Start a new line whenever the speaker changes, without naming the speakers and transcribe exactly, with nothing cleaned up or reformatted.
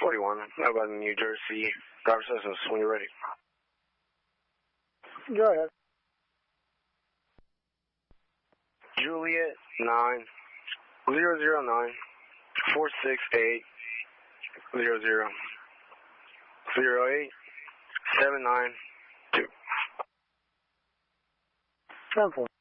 forty-one, how about New Jersey, driver's license when you're ready.
Go ahead.
Juliet nine zero zero nine four six eight zero zero zero eight seven nine two.
Simple.